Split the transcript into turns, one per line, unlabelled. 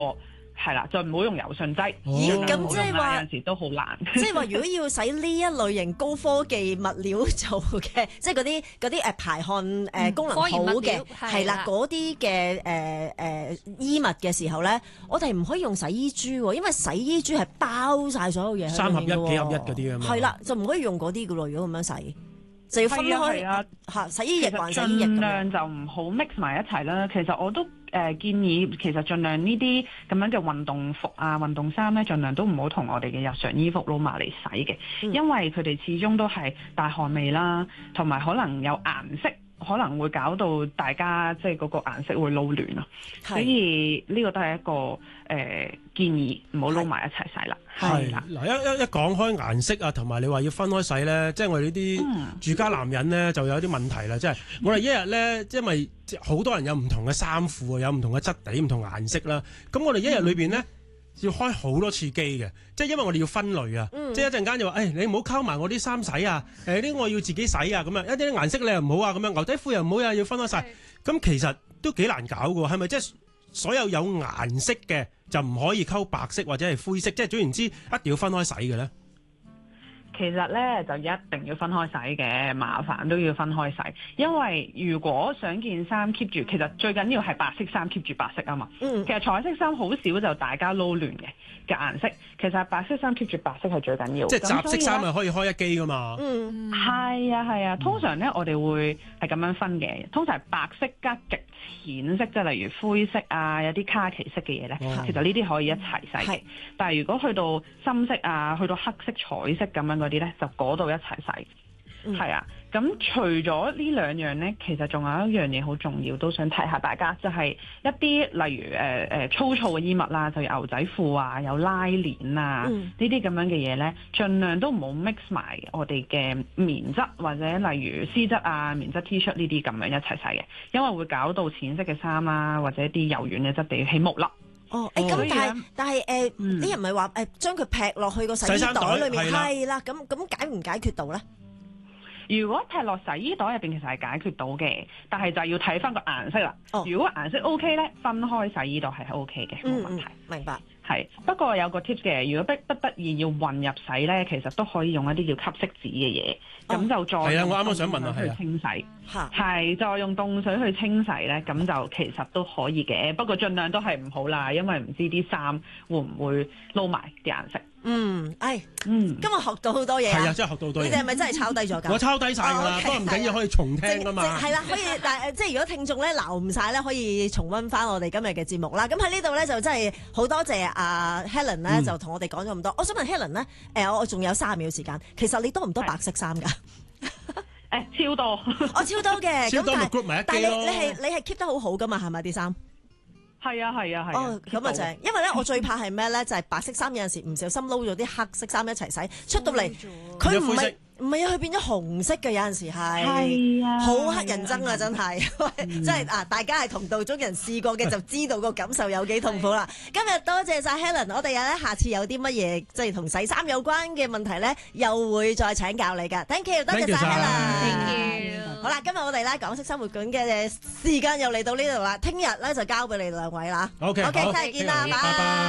係啦，就唔好用柔順劑。
咦，咁即係話
有陣時都好難。
即係話，如果要使呢一類型高科技物料做嘅，即係嗰啲排汗功能好嘅，係啦，嗰啲嘅衣物嘅時候咧，我哋唔可以用洗衣珠喎，因為洗衣珠係包晒所有嘢喺入面嘅喎。3合1、幾合1嗰啲啊嘛。係啦，就唔可以用嗰啲嘅咯。如果咁樣洗，就要分開嚇洗衣液還洗衣液咁樣。盡量就唔好 mix 埋一齊啦。其實我都建議，其實盡量呢啲咁樣嘅運動服啊、運動衫咧，盡量都唔好同我哋嘅日常衣服撈埋嚟洗嘅，因為佢哋始終都係大汗味啦，同埋可能有顏色，可能會搞到大家即係嗰個顏色會撈亂啊。所以呢個都係一個建議，唔好撈埋一齊洗啦。
係嗱，一講開顏色啊，同埋你話要分開洗咧，即係我哋呢啲住家男人咧就有啲問題啦。即係我哋一日咧，因為好多人有唔同嘅衫褲啊，有唔同嘅質地、唔同顏色啦。咁我哋一日裏邊咧要開好多次機嘅，即係因為我哋要分類啊。即係一陣間就話，你唔好溝埋我啲衫洗啊，啲我要自己洗啊咁樣。一啲顏色你又唔好啊，咁樣牛仔褲又唔好啊，要分開晒。咁其實都幾難搞㗎，係咪即係所有有顏色嘅就唔可以溝白色或者係灰色，即係總言之一定要分開洗嘅咧？
其實咧就一定要分開洗嘅，麻煩都要分開洗，因為如果想件衫 keep 住，其實最緊要係白色衫 keep 住白色啊嘛。其實彩色衫好少就大家撈亂嘅顏色，其實白色衫 keep 住白色係最緊要。
即係雜色衫係可以開一機噶嘛。
係啊，通常咧我哋會係咁樣分嘅，通常係白色加極淺色，即係例如灰色啊，有啲卡其色嘅嘢咧，其實呢啲可以一齊洗嘅。但係如果去到深色啊，去到黑色、彩色咁樣嗰啲咧，就嗰度一齊洗。係啊，咁除咗呢兩樣咧，其實仲有一樣嘢好重要，都想提下大家，就係一啲例如粗糙嘅衣物啦，就有牛仔褲啊，有拉鏈啊，呢啲咁樣嘅嘢咧，盡量都唔好 mix 埋我哋嘅棉質或者例如絲質啊、棉質 T 恤呢啲咁樣一齊洗嘅，因為會搞到淺色嘅衫啊或者啲柔軟嘅質地起毛粒。
咁但係啲人咪話將佢劈落去個洗衣袋裏面，係啦，咁解唔解決到咧？
如果劈落洗衣袋入邊，其實係解決到嘅，但係就要睇翻個顏色啦。如果顏色 OK 咧，分開洗衣袋係 OK 嘅，冇問題。
明白。
係，不過有個 tips 嘅，如果不得已要混入洗咧，其實都可以用一啲叫吸色紙嘅嘢，咁就再
係啊，我啱啱想問啊，
去清洗，係再用凍水去清洗咧，咁就其實都可以嘅，不過盡量都係唔好啦，因為唔知啲衫會唔會撈埋啲顏色。今日學到好多嘢。係
啊，真係學到好多嘢。
你哋係咪真係抄低咗㗎？
我抄低晒㗎啦，不過唔緊要，可以重聽㗎嘛。
係啦，可以，但係即係如果聽眾咧留唔晒咧，可以重溫翻我哋今日嘅節目啦。咁喺呢度咧就真係好多謝阿 Helen 咧，就同我哋講咗咁多。我想問 Helen 咧，我仲有3秒時間，其實你多唔多白色衫㗎？
超多，
超多嘅。
超多咪 group 埋一機咯。
但係你係 keep 得好好㗎嘛？係咪啲衫？
係啊。
咁啊正，因為咧我最怕係咩咧？就係白色衫有陣時唔小心撈咗啲黑色衫一齊洗，出到嚟佢唔係佢變咗紅色嘅，有陣時係好乞人憎啊！真係，即係大家係同道中人試過嘅就知道個感受有幾痛苦啦。今日多謝晒 Helen， 我哋咧下次有啲乜嘢即係同洗衫有關嘅問題咧，又會再請教你㗎。Thank you， 多謝晒 Helen。Thank you。好啦，今日我哋咧港式生活館嘅時間又嚟到呢度啦，聽日咧就交俾你2位啦。
OK，
聽日見啦，拜拜。